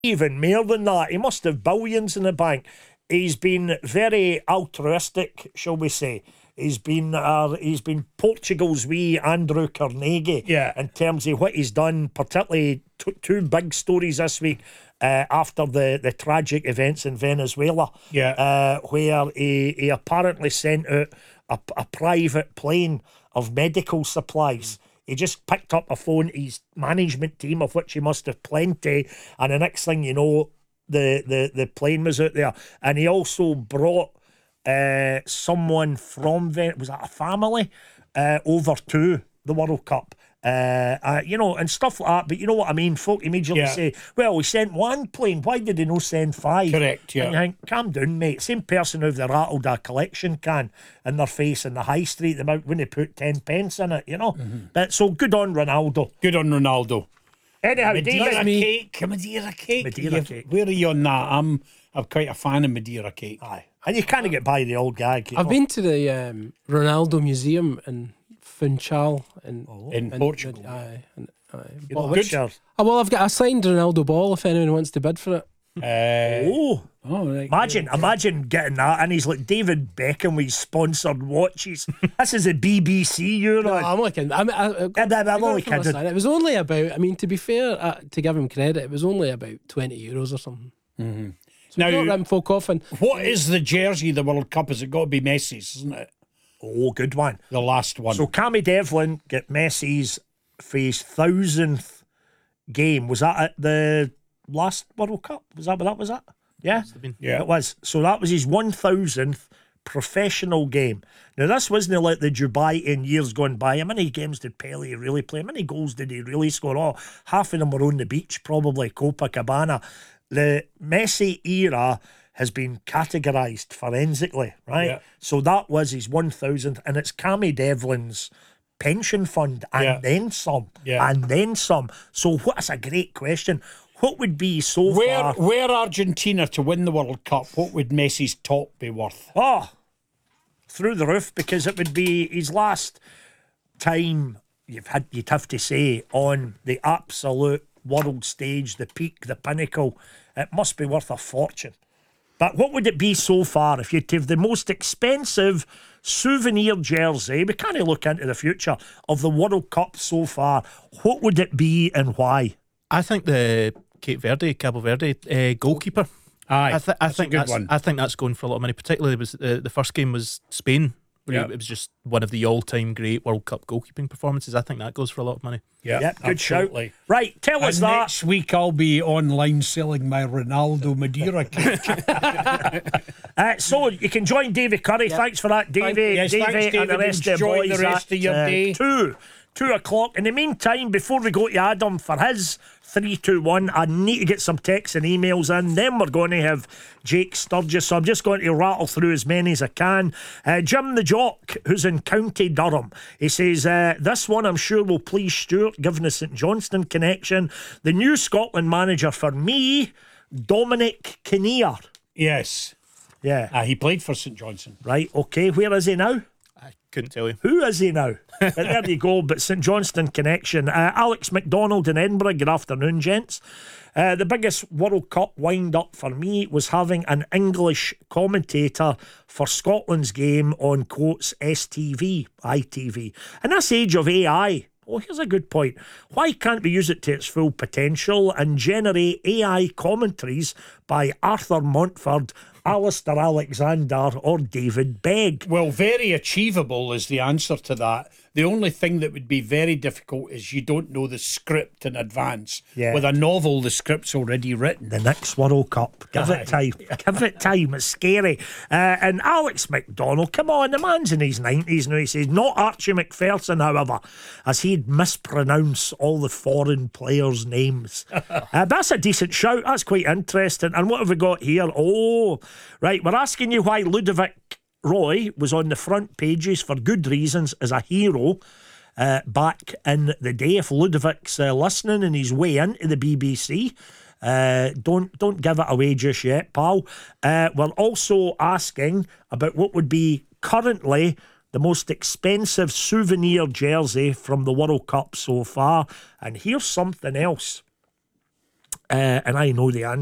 even more than that. He must have billions in the bank. He's been very altruistic, shall we say. He's been Portugal's wee Andrew Carnegie in terms of what he's done, particularly two big stories this week after the tragic events in Venezuela, where he apparently sent out a private plane of medical supplies. He just picked up a phone, his management team, of which he must have plenty, and the next thing you know, the plane was out there. And he also brought someone from was that a family over to the World Cup, and stuff like that. But you know what I mean, folk immediately say, well, he sent one plane, why did he not send 5? Correct, and you think, calm down, mate. Same person who they rattled a collection can in their face in the high street, they might wouldn't put 10 pence in it, But so good on Ronaldo. Anyhow, Madeira cake. Where are you on that? I'm quite a fan of Madeira cake. Aye. And you can't get by the old gag. I've been to the Ronaldo Museum in Funchal in Portugal. Well, I've got a signed Ronaldo ball if anyone wants to bid for it. Right. Imagine getting that, and he's like David Beckham with sponsored watches. This is a BBC, you're on. I'm only kidding. I'm only kidding. It was only about, to be fair, to give him credit, it was only about €20 or something. Mm-hmm. So now, not ripping folk off. And what is the jersey of the World Cup? Has it got to be Messi's, isn't it? Oh, good one. The last one. So Cammy Devlin get Messi's for his 1000th game. Was that at the last World Cup? Was that what that was at? Yeah? Yeah. It was. So that was his 1000th professional game. Now, this wasn't like the Dubai in years gone by. How many games did Pele really play? How many goals did he really score? Oh, half of them were on the beach, probably Copacabana. The Messi era has been categorised forensically, right? Yeah. So that was his 1000th, and it's Cammy Devlin's pension fund, and then some, and then some. So that's a great question. What would be so far? Were Argentina to win the World Cup, what would Messi's top be worth? Oh, through the roof, because it would be his last time you'd have to say, on the absolute world stage, the peak, the pinnacle. It must be worth a fortune. But what would it be so far if you'd have the most expensive souvenir jersey? We can't look into the future of the World Cup so far. What would it be and why? I think the Cabo Verde goalkeeper. Aye, I think that's a good one. I think that's going for a lot of money. Particularly, the first game was Spain. It was just one of the all-time great World Cup goalkeeping performances. I think that goes for a lot of money. Yeah, good shout. Right, tell us that. Next week I'll be online selling my Ronaldo Madeira cake. So you can join Davy Curry. Thanks for that, Davy. Thanks, Davy and the rest of the boys. Enjoy the rest of your day. 2 o'clock. In the meantime, before we go to Adam for his 321, I need to get some texts and emails in. Then we're going to have Jake Sturgis, so I'm just going to rattle through as many as I can. Jim the Jock, who's in County Durham, he says, this one I'm sure will please Stuart, given the St Johnstone connection. The new Scotland manager for me, Dominic Kinnear. Yes. Yeah. He played for St Johnstone. Right, okay. Where is he now? I couldn't tell you. Who is he now? But there you go. But St Johnstone connection. Alex McDonald in Edinburgh. Good afternoon, gents. The biggest World Cup wind up for me was having an English commentator for Scotland's game on quotes STV, ITV. In this age of AI, here's a good point. Why can't we use it to its full potential and generate AI commentaries by Arthur Montford, Alistair Alexander or David Begg? Well, very achievable is the answer to that. The only thing that would be very difficult is you don't know the script in advance. Yeah. With a novel, the script's already written. The next World Cup. Give it time. Give it time. It's scary. And Alex McDonald, come on, the man's in his 90s now. He says, not Archie McPherson, however, as he'd mispronounce all the foreign players' names. That's a decent shout. That's quite interesting. And what have we got here? Oh, right. We're asking you why Ludovic Roy was on the front pages for good reasons as a hero back in the day. If Ludovic's listening and he's way into the BBC, don't give it away just yet, pal. We're also asking about what would be currently the most expensive souvenir jersey from the World Cup so far. And here's something else. and I know the answer.